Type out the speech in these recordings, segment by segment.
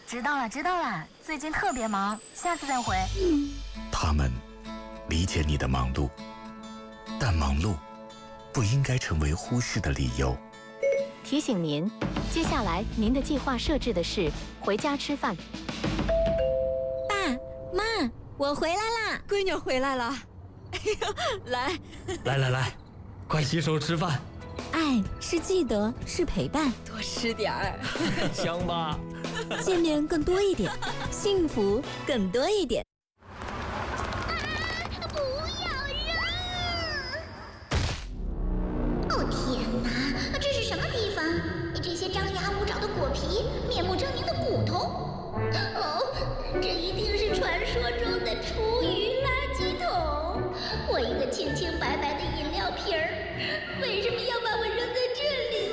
知道了，知道了，最近特别忙，下次再回。 他们理解你的忙碌，但忙碌不应该成为忽视的理由。 提醒您，接下来您的计划设置的是回家吃饭。 爸妈，我回来啦！ 闺女回来了。哎呀， 来，快洗手吃饭。 爱是记得，是陪伴， 多吃点儿， 香吧？ 见面更多一点，幸福更多一点。 不要扔！哦天哪，这是什么地方？这些张牙舞爪的果皮，面目狰狞的骨头。哦，这一定是传说中的厨余垃圾桶。我一个清清白白的饮料瓶儿，为什么要把我扔在这里？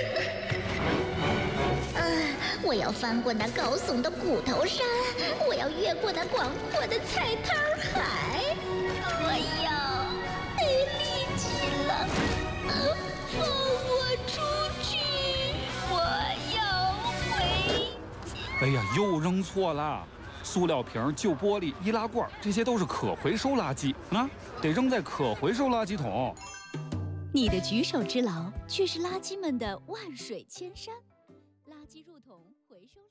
我要翻过那高耸的骨头山，我要越过那广阔的菜摊海，我要没力气了，放我出去，我要回家。 哎呀，又扔错了！塑料瓶、旧玻璃、易拉罐，这些都是可回收垃圾啊，得扔在可回收垃圾桶。 你的举手之劳，却是垃圾们的万水千山。垃圾入桶回收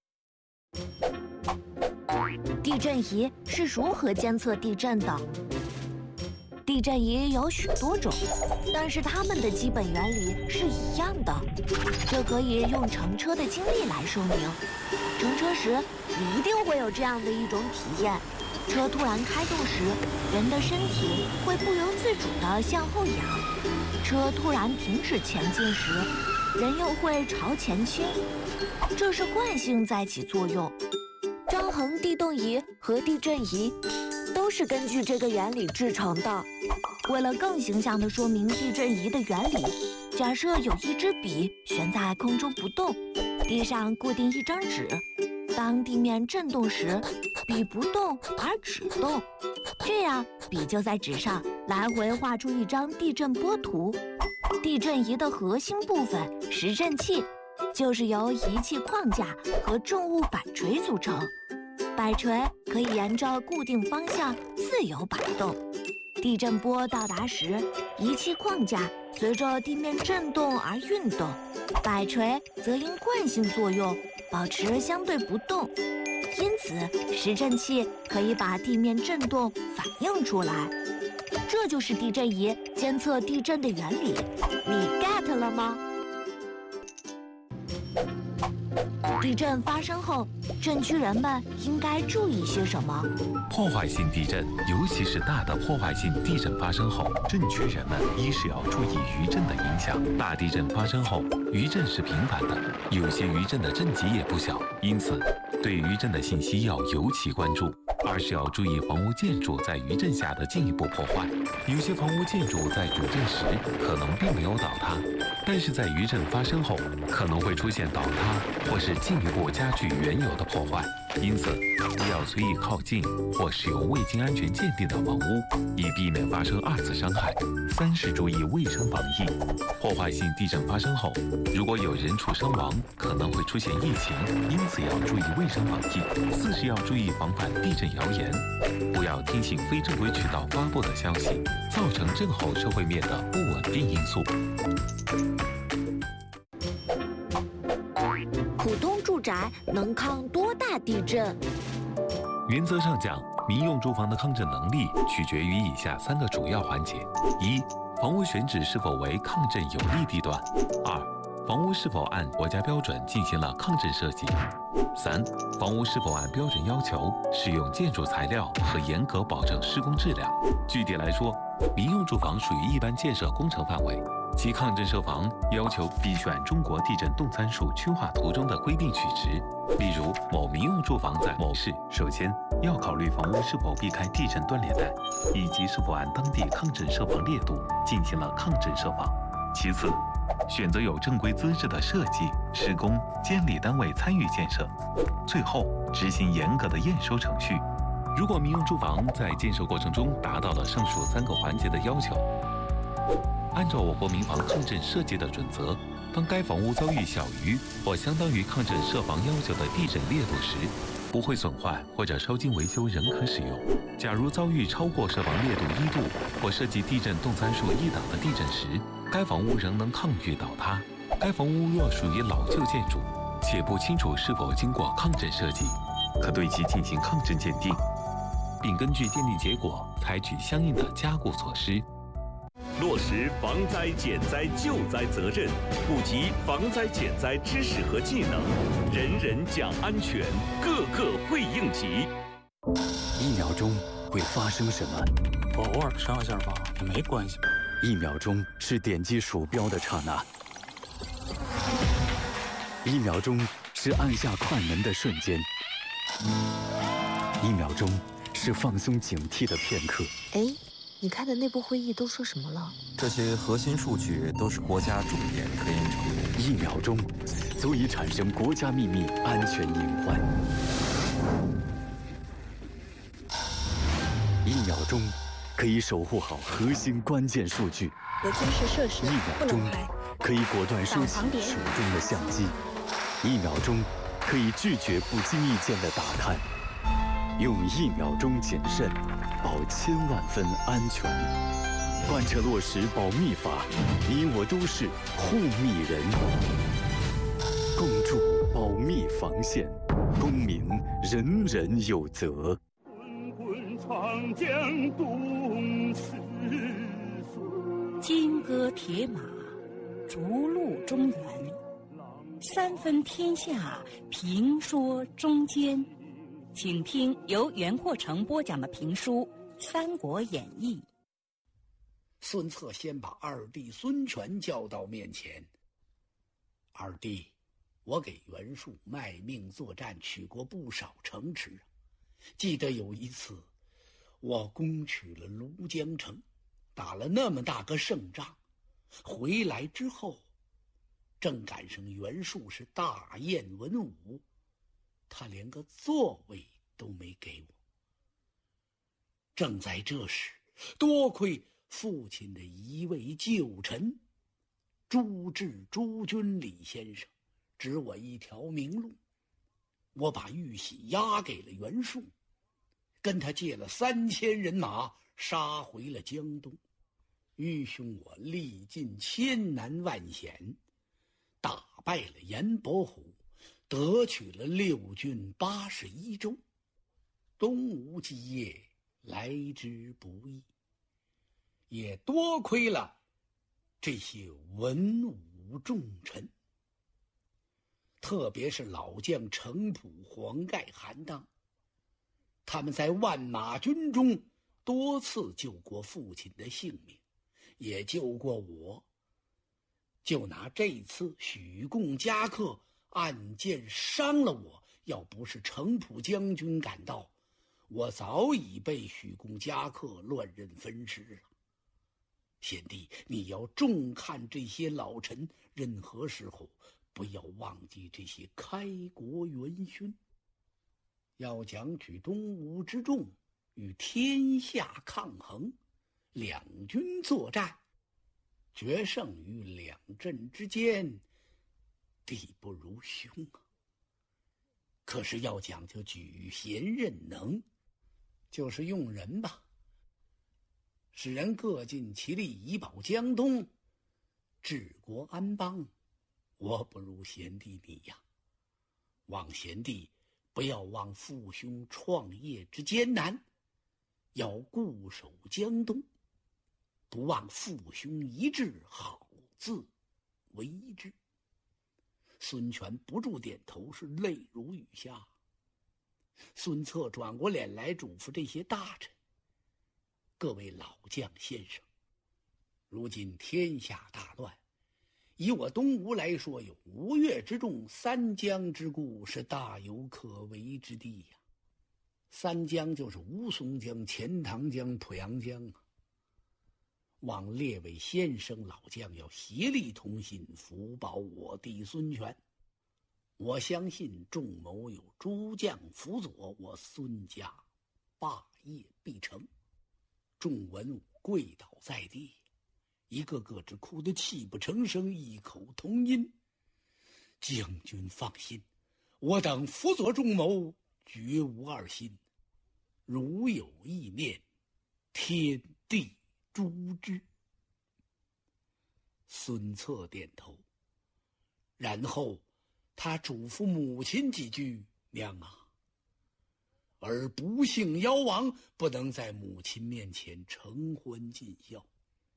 力。 地震仪是如何监测地震的？地震仪有许多种，但是它们的基本原理是一样的。这可以用乘车的经历来说明。乘车时，你一定会有这样的一种体验：车突然开动时，人的身体会不由自主地向后仰；车突然停止前进时，人又会朝前倾。这是惯性在起作用。张衡地动仪和地震仪都是根据这个原理制成的。为了更形象地说明地震仪的原理，假设有一支笔悬在空中不动，地上固定一张纸。当地面震动时，笔不动而纸动，这样笔就在纸上来回画出一张地震波图。地震仪的核心部分实振器，就是由仪器框架和重物摆锤组成。摆锤可以沿着固定方向自由摆动。地震波到达时，仪器框架随着地面震动而运动，摆锤则因惯性作用保持相对不动。因此，实振器可以把地面震动反映出来。这就是地震仪监测地震的原理，你 get 了吗？地震发生后，震区人们应该注意些什么？ 破坏性地震，尤其是大的破坏性地震发生后，震区人们一是要注意余震的影响。大地震发生后，余震是频繁的，有些余震的震级也不小，因此对余震的信息要尤其关注。二是要注意房屋建筑在余震下的进一步破坏。有些房屋建筑在主震时可能并没有倒塌，但是在余震发生后可能会出现倒塌或是进一步加剧原有的破坏，因此不要随意靠近或使用未经安全鉴定的房屋，以避免发生二次伤害。三是注意卫生防疫。破坏性地震发生后，如果有人畜伤亡，可能会出现疫情，因此要注意卫生防疫。四是要注意防范地震谣言，不要听信非正规渠道发布的消息，造成震后社会面的不稳定因素。 普通住宅能抗多大地震？ 原则上讲，民用住房的抗震能力取决于以下3个主要环节：一、房屋选址是否为抗震有利地段；二、房屋是否按国家标准进行了抗震设计；三、房屋是否按标准要求使用建筑材料和严格保证施工质量。具体来说，民用住房属于一般建设工程范围，其抗震设防要求必须按中国地震动参数区划图中的规定取值。例如，某民用住房在某市，首先要考虑房屋是否避开地震断裂带，以及是否按当地抗震设防烈度进行了抗震设防。其次，选择有正规资质的设计、施工、监理单位参与建设。最后，执行严格的验收程序。如果民用住房在建设过程中达到了上述3个环节的要求，按照我国民房抗震设计的准则， 当该房屋遭遇小于或相当于抗震设防要求的地震烈度时，不会损坏或者稍经维修仍可使用。假如遭遇超过设防烈度1度或涉及地震动参数1档的地震时，该房屋仍能抗拒倒塌。该房屋若属于老旧建筑，且不清楚是否经过抗震设计，可对其进行抗震鉴定，并根据鉴定结果采取相应的加固措施。 落实防灾减灾救灾责任，普及防灾减灾知识和技能，人人讲安全，个个会应急。 1秒钟会发生什么？ 偶尔上下吧，也没关系。 1秒钟是点击鼠标的刹那，1秒钟是按下快门的瞬间，1秒钟是放松警惕的片刻。 哎，你开的内部会议都说什么了？ 这些核心数据都是国家重点科研成果。 1秒钟足以产生国家秘密安全隐患。1秒钟可以守护好核心关键数据。 有军事设施 1秒钟可以果断收起手中的相机。1秒钟可以拒绝不经意间的打探。用1秒钟谨慎，保1000万分安全。贯彻落实保密法，你我都是护密人。共筑保密防线，公民人人有责。 长江东逝水，金戈铁马，逐鹿中原。3分天下，评说中间。请听由袁阔成播讲的评书《三国演义》。 孙策先把二弟孙权叫到面前。二弟，我给袁术卖命作战，取过不少城池。记得有一次，我攻取了庐江城，打了那么大个胜仗，回来之后，正赶上袁术是大宴文武，他连个座位都没给我。正在这时，多亏父亲的一位旧臣朱治朱军李先生指我一条明路，我把玉玺押给了袁术，跟他借了3000人马，杀回了江东。玉兄我历尽千难万险，打败了严伯虎，得取了6郡81州，东吴基业来之不易。也多亏了这些文武重臣，特别是老将程普、黄盖、韩当，他们在万马军中多次救过父亲的性命，也救过我。就拿这次许贡加克暗箭伤了我，要不是程普将军赶到，我早已被许贡加克乱刃分尸了。贤弟，你要重看这些老臣，任何时候不要忘记这些开国元勋。要讲举东吴之众，与天下抗衡，两军作战，决胜于两阵之间，地不如兄啊。可是要讲究举贤任能，就是用人吧，使人各尽其力，以保江东，治国安邦。我不如贤弟你呀，望贤弟不要忘父兄创业之艰难，要固守江东，不忘父兄一志，好自为之。孙权不住点头，是泪如雨下。孙策转过脸来嘱咐这些大臣：各位老将先生，如今天下大乱，以我东吴来说，有吴越之众，三江之固，是大有可为之地呀。三江就是吴淞江、钱塘江、濮阳江啊。望列位先生老将要协力同心，辅保我弟孙权。我相信众谋有诸将辅佐，我孙家霸业必成。众文武跪倒在地， 一个个只哭得泣不成声，异口同音。将军放心，我等辅佐仲谋，绝无二心。如有异念，天地诛之。孙策点头，然后他嘱咐母亲几句：“娘啊，儿不幸夭亡，不能在母亲面前承欢尽孝。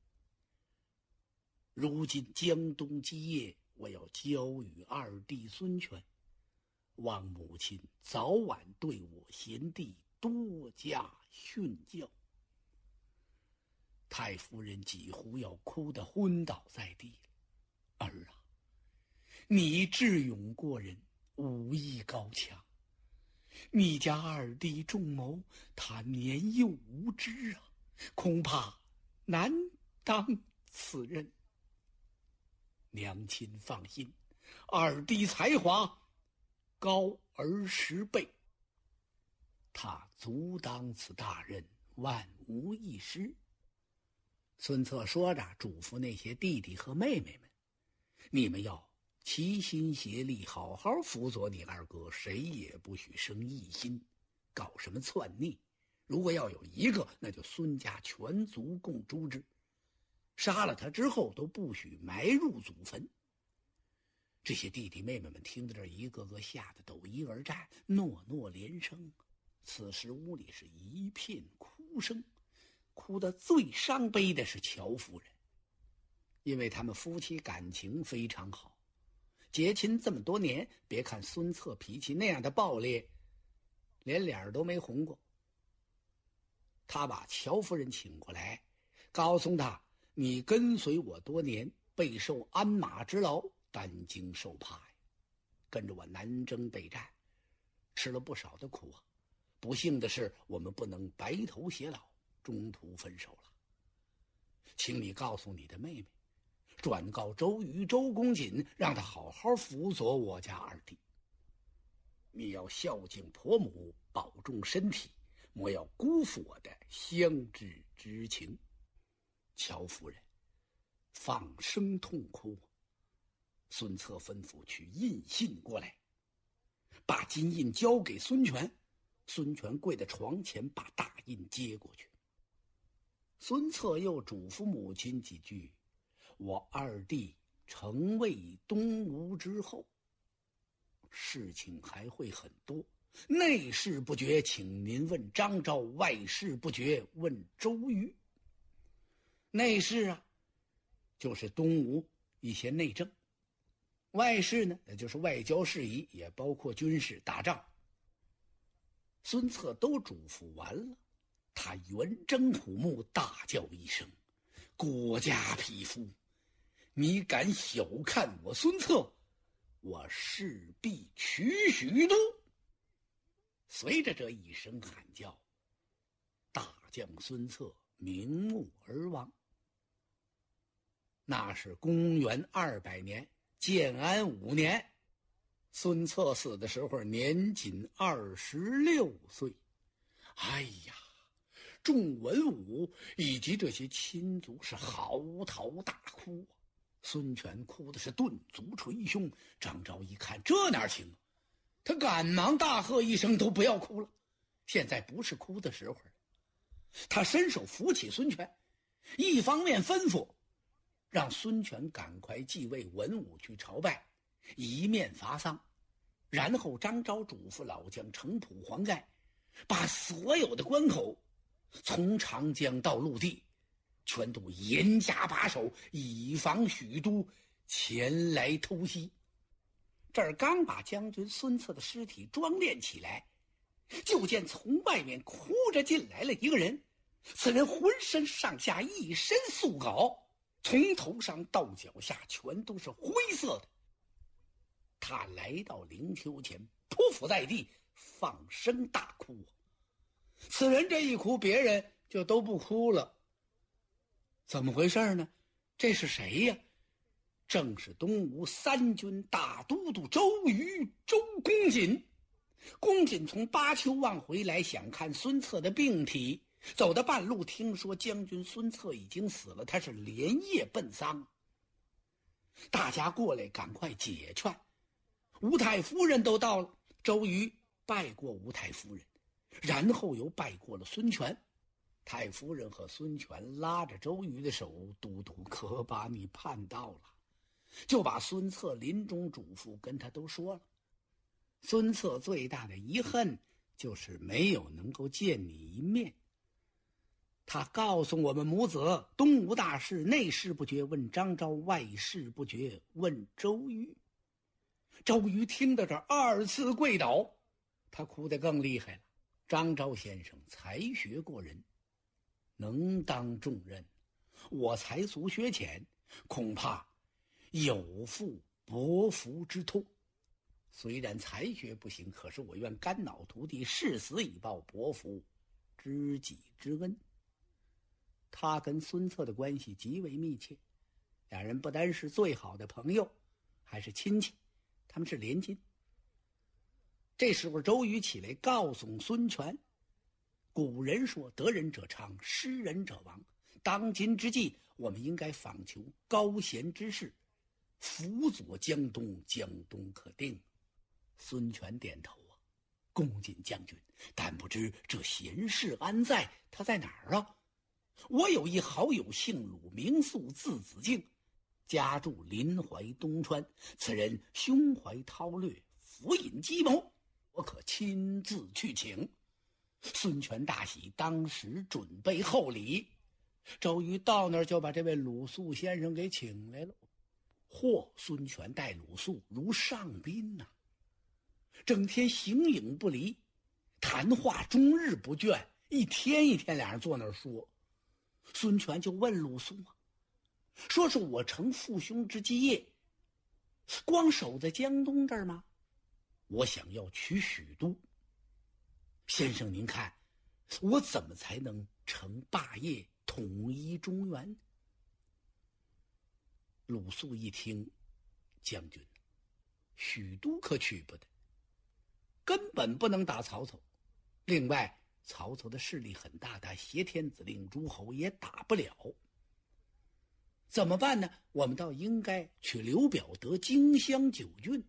如今江东基业，我要交与二弟孙权，望母亲早晚对我贤弟多加训教。”太夫人几乎要哭得昏倒在地了。儿啊，你智勇过人，武艺高强，你家二弟仲谋，他年幼无知啊，恐怕难当此任。娘亲放心，二弟才华高儿10倍，他足当此大任，万无一失。孙策说着，嘱咐那些弟弟和妹妹们：“你们要齐心协力，好好辅佐你二哥，谁也不许生异心，搞什么篡逆。如果要有一个，那就孙家全族共诛之。杀了他之后，都不许埋入祖坟。”这些弟弟妹妹们听到这儿，一个个吓得抖衣而战，诺诺连声。此时屋里是一片哭声。哭得最伤悲的是乔夫人，因为他们夫妻感情非常好，结亲这么多年，别看孙策脾气那样的暴烈，连脸都没红过。他把乔夫人请过来，告诉他：“你跟随我多年，备受鞍马之劳，担惊受怕呀，跟着我南征北战，吃了不少的苦啊。不幸的是，我们不能白头偕老，中途分手了。请你告诉你的妹妹，转告周瑜、周公瑾，让他好好辅佐我家二弟。你要孝敬婆母，保重身体，莫要辜负我的相知之情。”乔夫人放声痛哭。孙策吩咐去印信过来，把金印交给孙权。孙权跪在床前，把大印接过去。孙策又嘱咐母亲几句：“我二弟成为东吴之后，事情还会很多，内事不决，请您问张昭；外事不决，问周瑜。”内事啊，就是东吴一些内政；外事呢，也就是外交事宜，也包括军事打仗。孙策都嘱咐完了，他圆睁虎目，大叫一声：“国家匹夫！你敢小看我孙策，我势必取许都！”随着这一声喊叫，大将孙策瞑目而亡。那是公元200年，建安5年。孙策死的时候年仅26岁。哎呀，众文武以及这些亲族是嚎啕大哭啊！孙权哭的是顿足捶胸。张昭一看，这哪行啊？他赶忙大喝一声：“都不要哭了，现在不是哭的时候了。”他伸手扶起孙权，一方面吩咐让孙权赶快继位，文武去朝拜，一面伐丧。然后张昭嘱咐老将程普、黄盖，把所有的关口从长江到陆地全都严加把守，以防许都前来偷袭。这儿刚把将军孙策的尸体装殓起来，就见从外面哭着进来了一个人。此人浑身上下一身素稿，从头上到脚下全都是灰色的。他来到灵丘前，匍匐在地，放声大哭。此人这一哭，别人就都不哭了。怎么回事呢？这是谁呀？正是东吴3军大都督周瑜、周公瑾。公瑾从巴丘望回来，想看孙策的病体， 走到半路，听说将军孙策已经死了，他是连夜奔丧。大家过来赶快解劝。吴太夫人都到了，周瑜拜过吴太夫人，然后又拜过了孙权。太夫人和孙权拉着周瑜的手，都督可把你盼到了，就把孙策临终嘱咐跟他都说了。孙策最大的遗恨就是没有能够见你一面。他告诉我们母子，东吴大事，内事不决问张昭，外事不决问周瑜。周瑜听到这二次跪倒，他哭得更厉害了。张昭先生才学过人，能当重任，我才疏学浅，恐怕有负伯服之托。虽然才学不行，可是我愿肝脑涂地，誓死以报伯服知己之恩。他跟孙策的关系极为密切，两人不单是最好的朋友，还是亲戚，他们是连襟。这时候周瑜起来告诉孙权，古人说得人者昌，失人者亡，当今之际，我们应该访求高贤之士，辅佐江东，江东可定。孙权点头啊，恭谨将军，但不知这贤士安在？他在哪儿啊？我有一好友姓鲁，名肃，字子敬，家住临淮东川。此人胸怀韬略，俯隐计谋，我可亲自去请。孙权大喜，当时准备厚礼。周瑜到那儿就把这位鲁肃先生给请来了。嚯，孙权待鲁肃如上宾呐，整天形影不离，谈话终日不倦，一天一天俩人坐那儿说。孙权就问鲁肃啊，说是我承父兄之基业，光守在江东这儿吗？我想要取许都，先生您看我怎么才能成霸业，统一中原？鲁肃一听，将军，许都可取不得，根本不能打曹操。另外曹操的势力很大，他挟天子令诸侯也打不了。怎么办呢？我们倒应该去刘表得荆襄9郡。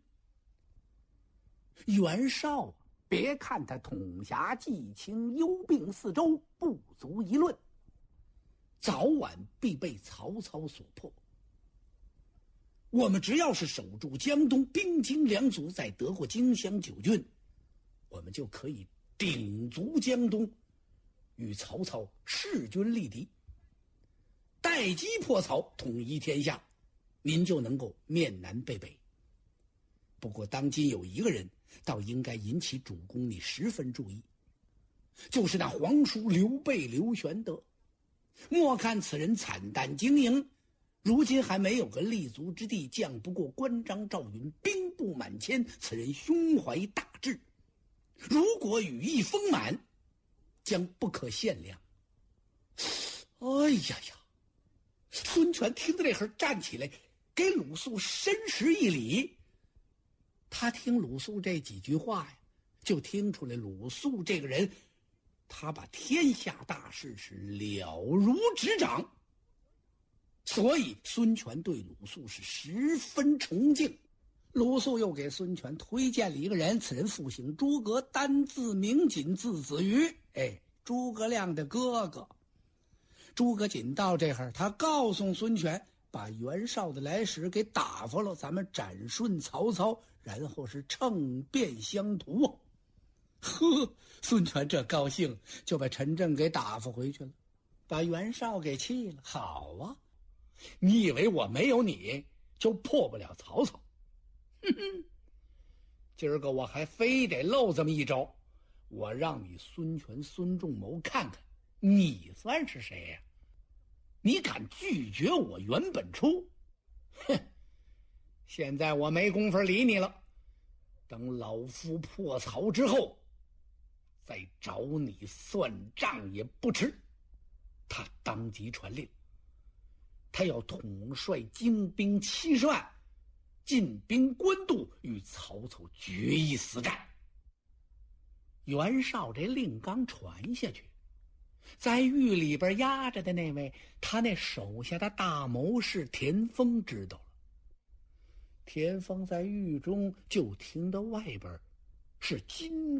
袁绍，别看他统辖冀青，幽并四周，不足一论，早晚必被曹操所破。我们只要是守住江东，兵精粮足，再得过荆襄9郡，我们就可以鼎足江东，与曹操势均力敌，待击破曹，统一天下，您就能够面南背北。不过当今有一个人倒应该引起主公你十分注意，就是那皇叔刘备刘玄德。莫看此人惨淡经营，如今还没有个立足之地，将不过关张赵云，兵不满千。此人胸怀大志，如果羽翼丰满，将不可限量。哎呀呀！孙权听到这会儿站起来，给鲁肃深施一礼。他听鲁肃这几句话呀，就听出来鲁肃这个人，他把天下大事是了如指掌。所以孙权对鲁肃是十分崇敬。鲁肃又给孙权推荐了一个人，此人复姓诸葛，单字明锦，字子瑜，诸葛亮的哥哥。诸葛瑾到这会儿，他告诉孙权，把袁绍的来使给打发了，咱们斩顺曹操，然后是乘便相图。呵，孙权这高兴，就把陈震给打发回去了，把袁绍给气了。好啊，你以为我没有你就破不了曹操？哼哼，今儿个我还非得露这么一招，我让你孙权孙仲谋看看你算是谁呀？你敢拒绝我袁本初？哼！现在我没工夫理你了，等老夫破曹之后，再找你算账也不迟。他当即传令，他要统帅精兵70万，进兵官渡，与曹操决一死战。袁绍这令刚传下去， 在狱里边压着的那位，他那手下的大谋士田丰知道了。田丰在狱中就听到外边是金